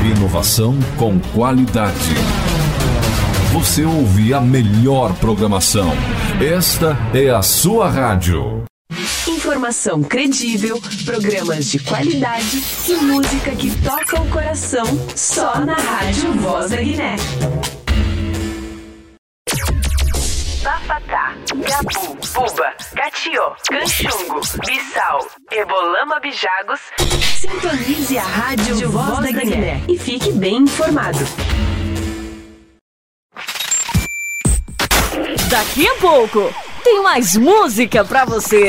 Inovação com qualidade. Você ouve a melhor programação. Esta é a sua rádio. Informação credível, programas de qualidade e música que toca o coração, só na Rádio Voz da Guiné. Bafatá, Gabu, Buba, Catió, Canchungo, Bissau, Ebolama Bijagos. Sintonize a Rádio Voz da Guiné e fique bem informado. Daqui a pouco tem mais música pra você.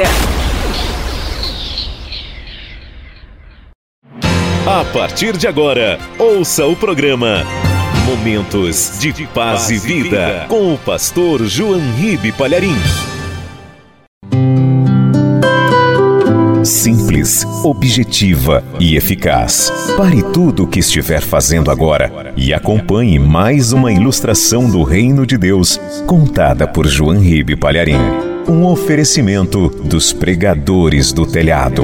A partir de agora, ouça o programa Momentos de Paz e Vida com o pastor João Ribe Palharim. Simples, objetiva e eficaz. Pare tudo o que estiver fazendo agora e acompanhe mais uma ilustração do Reino de Deus, contada por João Ribe Palharim. Um oferecimento dos pregadores do telhado.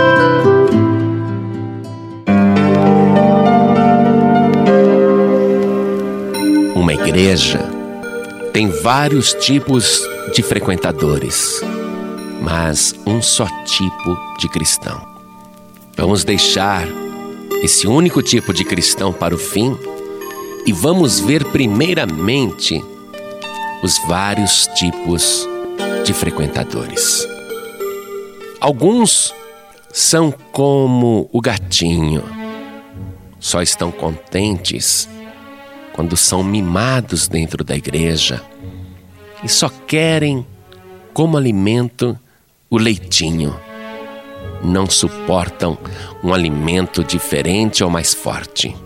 Uma igreja tem vários tipos de frequentadores, mas um só tipo de cristão. Vamos deixar esse único tipo de cristão para o fim e vamos ver primeiramente os vários tipos de frequentadores. Alguns são como o gatinho, só estão contentes quando são mimados dentro da igreja e só querem como alimento o leitinho. Não suportam um alimento diferente ou mais forte.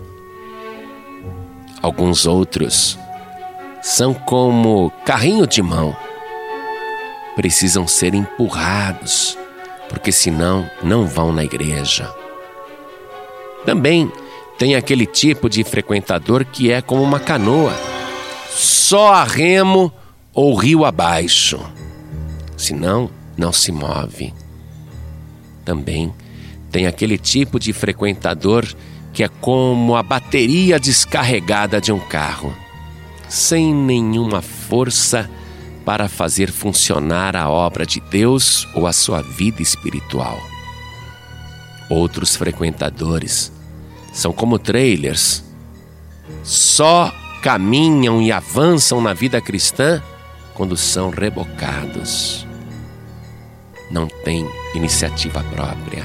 Alguns outros são como carrinho de mão. Precisam ser empurrados, porque senão não vão na igreja. Também tem aquele tipo de frequentador que é como uma canoa, só a remo ou rio abaixo, senão não se move. Também tem aquele tipo de frequentador que é como a bateria descarregada de um carro, sem nenhuma força para fazer funcionar a obra de Deus ou a sua vida espiritual. Outros frequentadores são como trailers, só caminham e avançam na vida cristã quando são rebocados. Não têm iniciativa própria.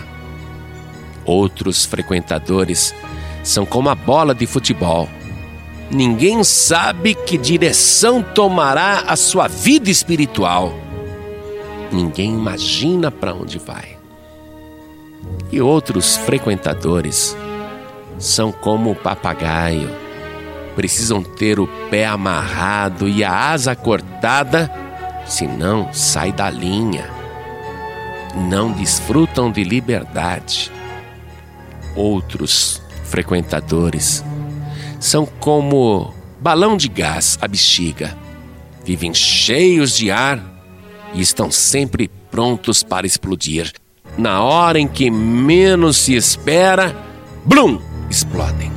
Outros frequentadores são como a bola de futebol. Ninguém sabe que direção tomará a sua vida espiritual. Ninguém imagina para onde vai. E outros frequentadores são como o papagaio. Precisam ter o pé amarrado e a asa cortada, senão sai da linha. Não desfrutam de liberdade. Outros frequentadores são como balão de gás à bexiga. Vivem cheios de ar e estão sempre prontos para explodir. Na hora em que menos se espera, blum! Explodem.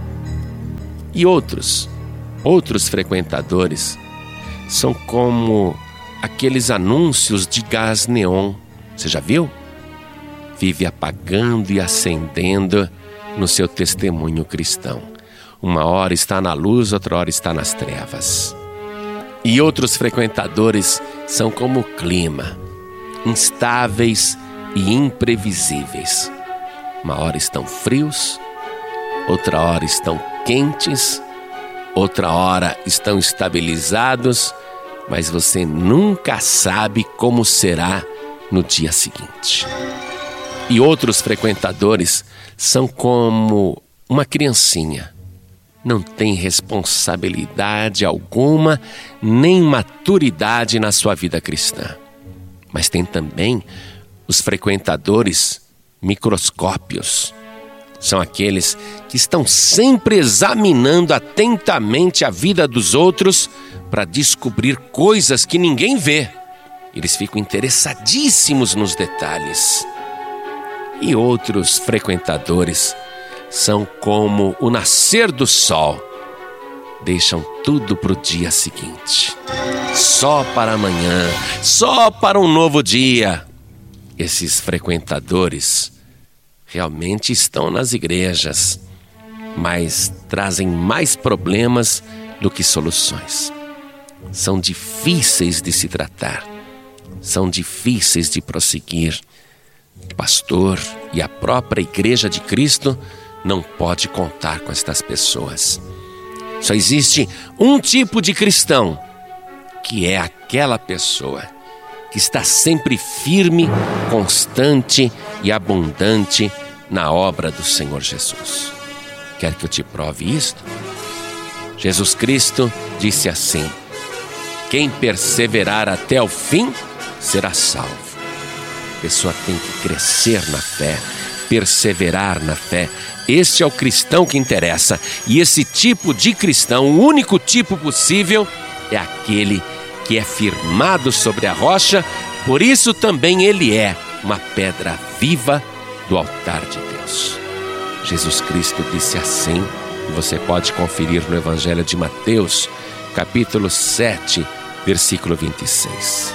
E outros frequentadores são como aqueles anúncios de gás neon. Você já viu? Vive apagando e acendendo no seu testemunho cristão. Uma hora está na luz, outra hora está nas trevas. E outros frequentadores são como o clima, instáveis e imprevisíveis. Uma hora estão frios, outra hora estão quentes, outra hora estão estabilizados, mas você nunca sabe como será no dia seguinte. E outros frequentadores são como uma criancinha. Não tem responsabilidade alguma, nem maturidade na sua vida cristã. Mas tem também os frequentadores microscópios. São aqueles que estão sempre examinando atentamente a vida dos outros para descobrir coisas que ninguém vê. Eles ficam interessadíssimos nos detalhes. E outros frequentadores são como o nascer do sol. Deixam tudo para o dia seguinte. Só para amanhã, só para um novo dia. Esses frequentadores realmente estão nas igrejas, mas trazem mais problemas do que soluções. São difíceis de se tratar, são difíceis de prosseguir. O pastor e a própria Igreja de Cristo não pode contar com estas pessoas. Só existe um tipo de cristão, que é aquela pessoa que está sempre firme, constante e abundante na obra do Senhor Jesus. Quer que eu te prove isto? Jesus Cristo disse assim: quem perseverar até o fim será salvo. A pessoa tem que crescer na fé, perseverar na fé. Este é o cristão que interessa. E esse tipo de cristão, o único tipo possível, é aquele que é firmado sobre a rocha. Por isso também ele é uma pedra viva do altar de Deus. Jesus Cristo disse assim, e você pode conferir no Evangelho de Mateus, capítulo 7, versículo 26.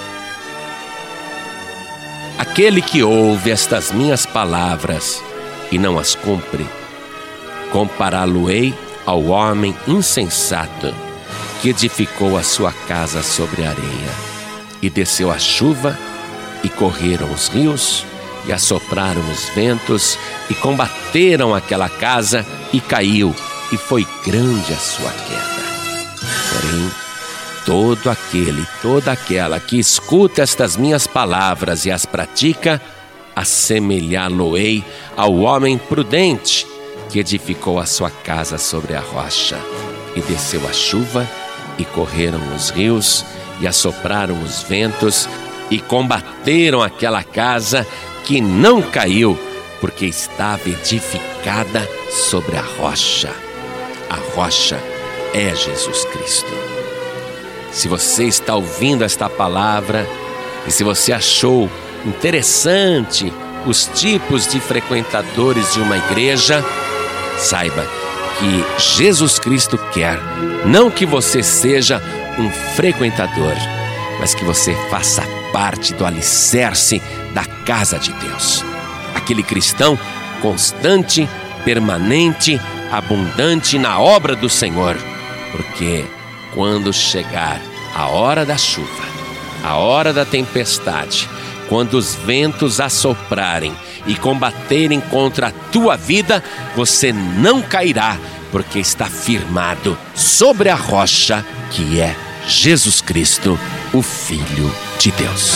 Aquele que ouve estas minhas palavras e não as cumpre, compará-lo-ei ao homem insensato que edificou a sua casa sobre a areia. E desceu a chuva, e correram os rios, e assopraram os ventos, e combateram aquela casa, e caiu, e foi grande a sua queda. Porém, todo aquele, toda aquela que escuta estas minhas palavras e as pratica, assemelhá-lo-ei ao homem prudente, que edificou a sua casa sobre a rocha. E desceu a chuva, e correram os rios, e assopraram os ventos, e combateram aquela casa, que não caiu, porque estava edificada sobre a rocha. A rocha é Jesus Cristo. Se você está ouvindo esta palavra, e se você achou interessante os tipos de frequentadores de uma igreja, saiba que Jesus Cristo quer, não que você seja um frequentador, mas que você faça parte do alicerce da casa de Deus. Aquele cristão constante, permanente, abundante na obra do Senhor. Porque quando chegar a hora da chuva, a hora da tempestade, quando os ventos assoprarem e combaterem contra a tua vida, você não cairá, porque está firmado sobre a rocha, que é Jesus Cristo, o Filho de Deus.